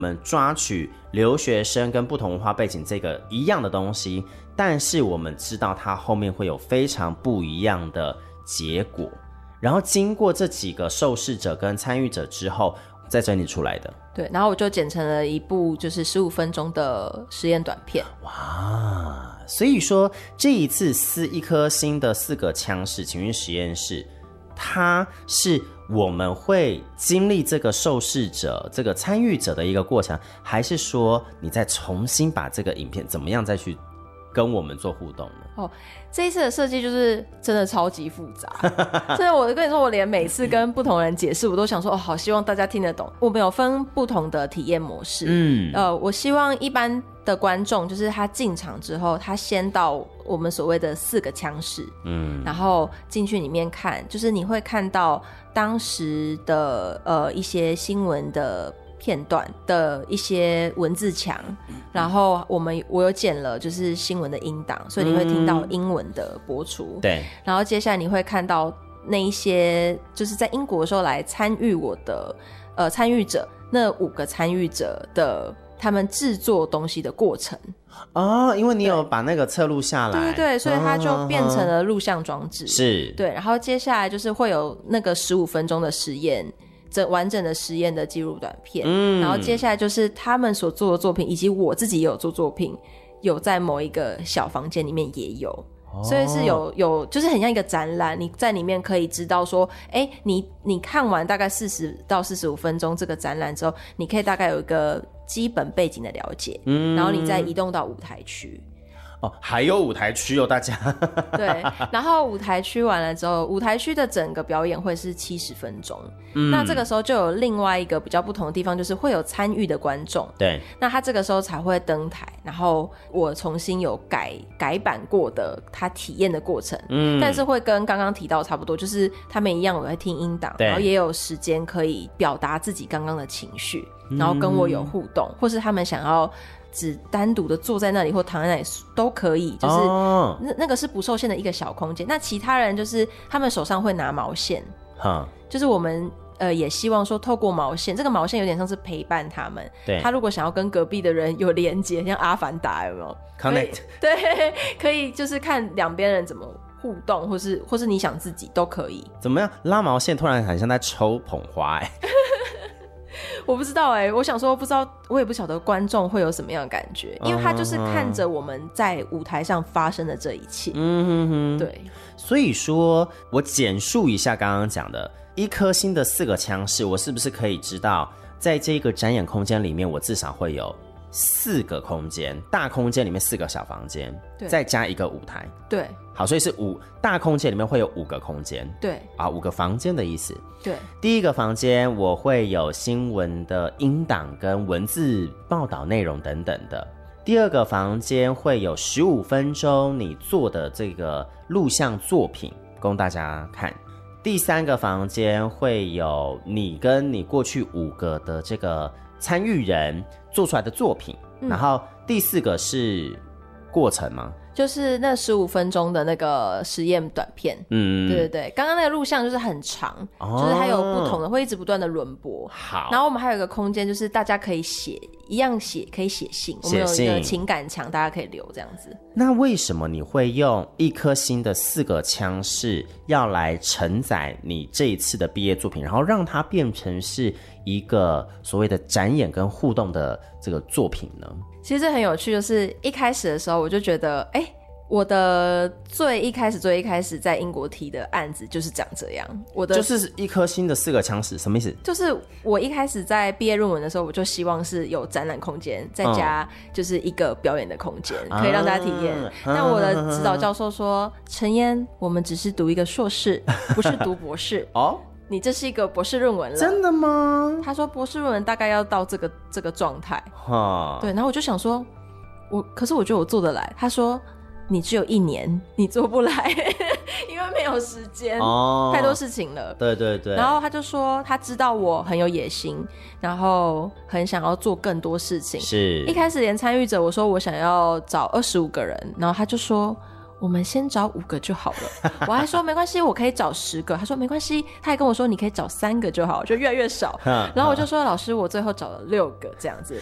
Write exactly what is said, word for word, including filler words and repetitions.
我们抓取留学生跟不同文化背景这个一样的东西，但是我们知道它后面会有非常不一样的结果，然后经过这几个受试者跟参与者之后再整理出来的。 对，然后我就剪成了一部就是十五分钟的实验短片。 哇，所以说这一次撕一颗星的四个枪式情绪实验室，它是我们会经历这个受试者这个参与者的一个过程，还是说你再重新把这个影片怎么样再去跟我们做互动呢？ 哦，这一次的设计就是真的超级复杂，真的，我跟你说，我连每次跟不同人解释，我都想说，哦，好希望大家听得懂。我们有分不同的体验模式，嗯，呃，我希望一般的观众，就是他进场之后，他先到我们所谓的四个枪室，嗯，然后进去里面看，就是你会看到当时的呃一些新闻的片段的一些文字墙，然后我们我有剪了就是新闻的音档，所以你会听到英文的播出， 对、嗯， 然后接下来你会看到那一些就是在英国的时候来参与我的呃参与者，那五个参与者的他们制作东西的过程。 哦，因为你有把那个侧录下来， 对对对，所以它就变成了录像装置， 是， 对，然后接下来就是会有那个十五分钟的实验，整完整的实验的记录短片，嗯，然后接下来就是他们所做的作品，以及我自己也有做作品，有在某一个小房间里面也有，哦，所以是有有就是很像一个展览，你在里面可以知道说，哎，你你看完大概四十到四十五分钟这个展览之后，你可以大概有一个基本背景的了解，嗯，然后你再移动到舞台区。 哦，还有舞台区哦，大家。 对，然后舞台区完了之后，舞台区的整个表演会是七十分钟，嗯，那这个时候就有另外一个比较不同的地方，就是会有参与的观众， 对， 那他这个时候才会登台，然后我重新有改改版过的他体验的过程，嗯，但是会跟刚刚提到差不多，就是他们一样我会听音档，然后也有时间可以表达自己刚刚的情绪，然后跟我有互动，嗯，或是他们想要只单独的坐在那里或躺在那里都可以，就是、哦、那, 那个是不受限的一个小空间。那其他人就是他们手上会拿毛线，就是我们呃也希望说透过毛线，这个毛线有点像是陪伴他们，对，他如果想要跟隔壁的人有连接，像阿凡达有没有 connect， 对，可以就是看两边人怎么互动，或是或是你想自己都可以。 怎么样拉毛线突然很像在抽捧花哎、欸我不知道哎、欸，我想说不知道，我也不晓得观众会有什么样的感觉，因为他就是看着我们在舞台上发生的这一切。嗯哼哼，对。 所以说我简述一下刚刚讲的一颗星的四个枪式，我是不是可以知道，在这个展演空间里面，我至少会有四个空间，大空间里面四个小房间，再加一个舞台。 对， 好，所以是五大空间里面会有五个空间。 对啊，五个房间的意思。 对， 第一个房间我会有新闻的音档跟文字报道内容等等的。第二个房间会有十五分钟你做的这个录像作品供大家看。第三个房间会有你跟你过去五个的这个参与人做出来的作品，嗯，然后第四个是过程吗？ 就是那十五分钟的那个实验短片，嗯，对对对，刚刚那个录像就是很长，哦，就是它有不同的，会一直不断的轮播。 好， 然后我们还有一个空间，就是大家可以写一样写，可以写信，我们有一个情感墙，大家可以留这样子。 那为什么你会用一颗星的四个枪式要来承载你这一次的毕业作品，然后让它变成是一个所谓的展演跟互动的这个作品呢？ 其实这很有趣，就是一开始的时候我就觉得，哎，我的最一开始最一开始在英国提的案子就是长这样，我的就是一颗星的四个枪式，什么意思？ 就是我一开始在毕业论文的时候，我就希望是有展览空间，再加就是一个表演的空间，嗯，可以让大家体验。啊，但我的指导教授说，陈嫣，我们只是读一个硕士，不是读博士哦。你这是一个博士论文了。 真的吗？ 他说博士论文大概要到这个这个状态。对，然后我就想说，我可是我觉得我做得来。他说你只有一年，你做不来，因为没有时间，哦，太多事情了。 对对对。 然后他就说他知道我很有野心，然后很想要做更多事情。 是。 一开始连参与者我说我想要找二十五个人，然后他就说我们先找五个就好了。我还说没关系，我可以找十个。他说没关系，他还跟我说你可以找三个就好，就越来越少。然后我就说老师，我最后找了六个这样子。